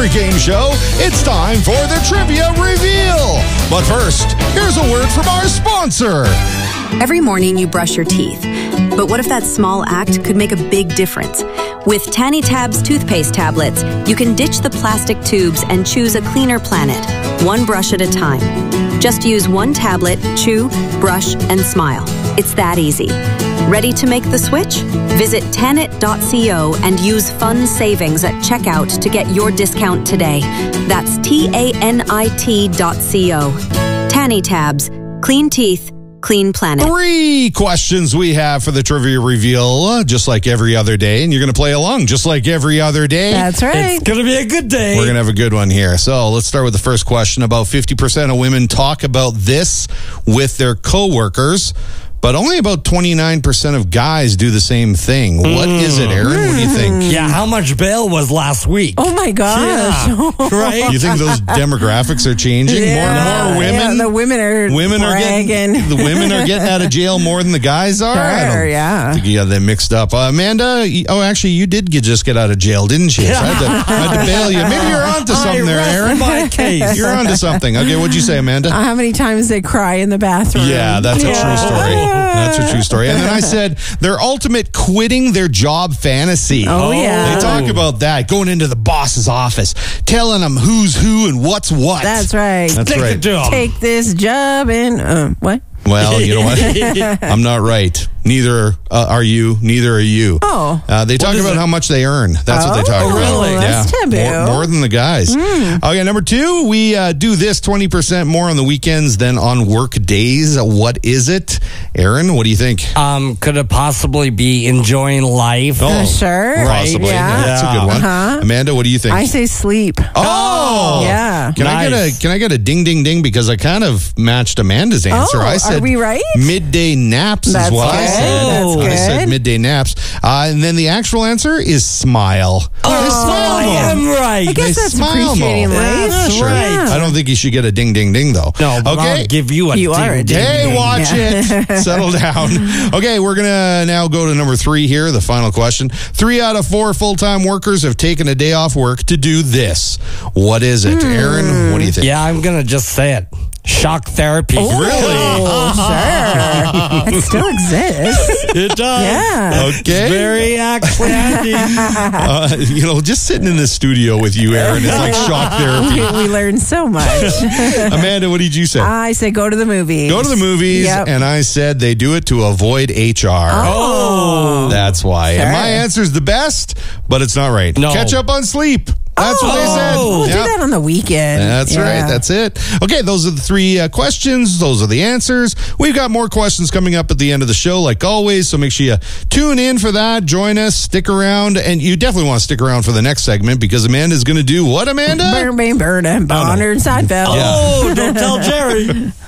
every game show, it's time for the Trivia Reveal. But first, here's a word from our sponsor. Every morning you brush your teeth. But what if that small act could make a big difference? With Tanny Tabs toothpaste tablets, you can ditch the plastic tubes and choose a cleaner planet, one brush at a time. Just use one tablet, chew, brush, and smile. It's that easy. Ready to make the switch? Visit Tanit.co and use fun savings at checkout to get your discount today. That's TANIT.co. Tanny Tabs. Clean teeth. Clean planet. 3 questions we have for the Trivia Reveal, just like every other day, and you're going to play along just like every other day. That's right. It's going to be a good day. We're going to have a good one here. So let's start with the first question. About 50% of women talk about this with their coworkers, but only about 29% of guys do the same thing. What is it, Aaron? What do you think? Yeah, how much bail was last week? Oh my gosh. Yeah, right? You think those demographics are changing? More women? Yeah, the women are bragging. The women are getting out of jail more than the guys are? Sure, yeah. I think you got them mixed up. Amanda, actually, you did just get out of jail, didn't you? So I had to bail you. Maybe you're onto something there, Aaron. My case. You're onto something. Okay, what'd you say, Amanda? How many times they cry in the bathroom? Yeah, that's a true story. That's a true story. And then I said their ultimate quitting their job fantasy. Oh, yeah. They talk about that, going into the boss's office, telling them who's who and what's what. That's right. That's right. Take this job and what? Well, you know what? I'm not right. Neither are you. Neither are you. Oh. They talk about how much they earn. That's what they talk about. Really? That's taboo. More than the guys. Okay, number 2, we do this 20% more on the weekends than on work days. What is it? Aaron, what do you think? Could it possibly be enjoying life? Sure. Possibly. Yeah. That's a good one. Amanda, what do you think? I say sleep. Oh! Yeah. Can I get a ding ding ding because I kind of matched Amanda's answer. I said are we right? midday naps is what I said. That's good. I said midday naps. And then the actual answer is smile. I am right. I guess that's smile appreciating more. life. That's Sure. right. I don't think you should get a ding ding ding though. No, but okay. I'll give you a You are a ding. ding. Hey, watch it. Settle down. Okay, we're going to now go to number 3 here, the final question. 3 out of 4 full-time workers have taken a day off work to do this. What is it? Aaron, what do you think? Yeah, I'm going to just say it. Shock therapy. Really? Oh, sure. It still exists. It does. Yeah. Okay. It's very actually handy. Just sitting in the studio with you, Aaron, is like shock therapy. We learn so much. Amanda, what did you say? I say go to the movies. Go to the movies, Yep. and I said they do it to avoid HR. Oh. That's why. Sure. And my answer's the best, but it's not right. No. Catch up on sleep. That's what they said. We'll Yep. do that on the weekend. That's right. That's it. Okay, those are the 3 questions. Those are the answers. We've got more questions coming up at the end of the show, like always, so make sure you tune in for that. Join us. Stick around. And you definitely want to stick around for the next segment because Amanda's going to do what, Amanda? Burn, Bonner, and Seinfeld. Oh, don't tell Jerry.